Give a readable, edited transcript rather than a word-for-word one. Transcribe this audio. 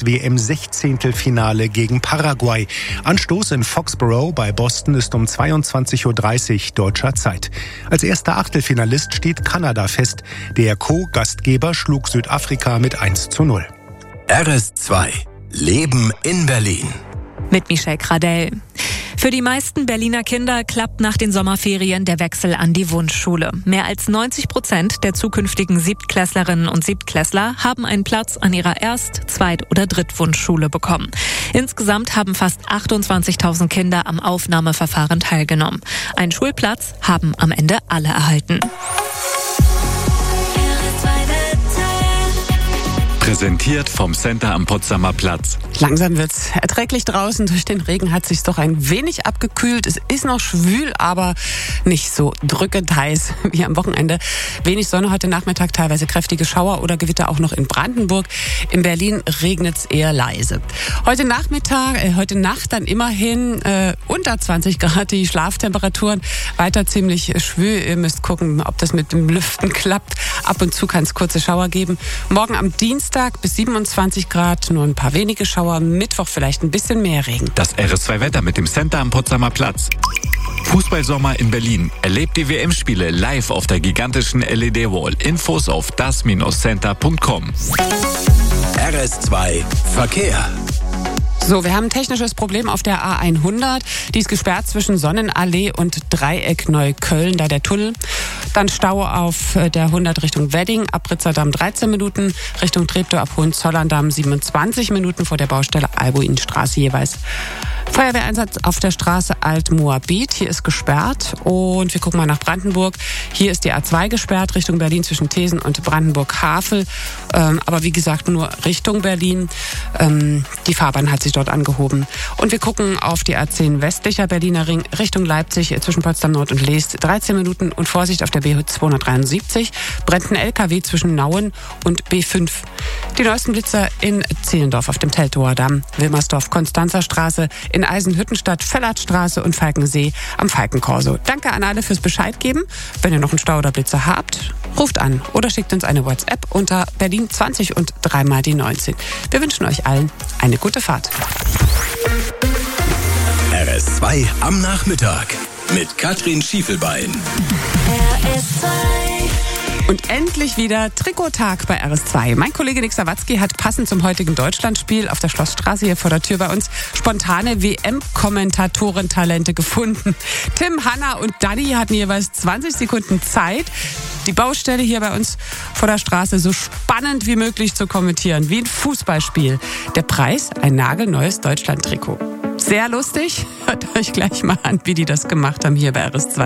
Fußball-WM-16. gegen Paraguay. Anstoß in Foxborough bei Boston ist um 22:30 Uhr deutscher Zeit. Als erster Achtelfinalist steht Kanada fest. Der Co-Gastgeber schlug Südafrika mit 1:0. RS2 Leben in Berlin. Mit Michelle Gradell. Für die meisten Berliner Kinder klappt nach den Sommerferien der Wechsel an die Wunschschule. Mehr als 90% der zukünftigen Siebtklässlerinnen und Siebtklässler haben einen Platz an ihrer Erst-, Zweit- oder Drittwunschschule bekommen. Insgesamt haben fast 28.000 Kinder am Aufnahmeverfahren teilgenommen. Einen Schulplatz haben am Ende alle erhalten. Präsentiert vom Center am Potsdamer Platz. Langsam wird's erträglich draußen. Durch den Regen hat sich's doch ein wenig abgekühlt. Es ist noch schwül, aber nicht so drückend heiß wie am Wochenende. Wenig Sonne heute Nachmittag, teilweise kräftige Schauer oder Gewitter auch noch in Brandenburg. In Berlin regnet's eher leise. Heute Nacht dann immerhin unter 20 Grad die Schlaftemperaturen. Weiter ziemlich schwül. Ihr müsst gucken, ob das mit dem Lüften klappt. Ab und zu kann es kurze Schauer geben. Morgen am Dienstag bis 27 Grad, nur ein paar wenige Schauer. Mittwoch vielleicht ein bisschen mehr Regen. Das RS2-Wetter mit dem Center am Potsdamer Platz. Fußballsommer in Berlin. Erlebt die WM-Spiele live auf der gigantischen LED-Wall. Infos auf das-center.com. RS2 Verkehr. So, wir haben ein technisches Problem auf der A100. Die ist gesperrt zwischen Sonnenallee und Dreieck Neukölln, da der Tunnel. Dann Stau auf der 100 Richtung Wedding, ab Ritzerdamm 13 Minuten, Richtung Treptow ab Hohenzollern-Damm 27 Minuten vor der Baustelle Albuinstraße jeweils. Feuerwehreinsatz auf der Straße Alt-Moabit. Hier ist gesperrt. Und wir gucken mal nach Brandenburg. Hier ist die A2 gesperrt, Richtung Berlin zwischen Thesen und Brandenburg-Havel. Aber wie gesagt, nur Richtung Berlin. Die Fahrbahn hat sich dort angehoben. Und wir gucken auf die A10 westlicher Berliner Ring, Richtung Leipzig, zwischen Potsdam Nord und Leest. 13 Minuten und Vorsicht auf der B 273. Brennt ein LKW zwischen Nauen und B5. Die neuesten Blitzer in Zehlendorf auf dem Teltower Damm, Wilmersdorf, Konstanzer Straße, in Eisenhüttenstadt, Fellertstraße und Falkensee am Falkenkorso. Danke an alle fürs Bescheid geben. Wenn ihr noch einen Stau oder Blitzer habt, ruft an oder schickt uns eine WhatsApp unter Berlin 20 und 3 mal die 19. Wir wünschen euch allen eine gute Fahrt. RS2 am Nachmittag mit Katrin Schiefelbein. Und endlich wieder Trikottag bei RS2. Mein Kollege Nick Sawatzki hat passend zum heutigen Deutschlandspiel auf der Schlossstraße hier vor der Tür bei uns spontane WM-Kommentatoren-Talente gefunden. Tim, Hanna und Dani hatten jeweils 20 Sekunden Zeit, die Baustelle hier bei uns vor der Straße so spannend wie möglich zu kommentieren, wie ein Fußballspiel. Der Preis, ein nagelneues Deutschland-Trikot. Sehr lustig. Hört euch gleich mal an, wie die das gemacht haben hier bei RS2.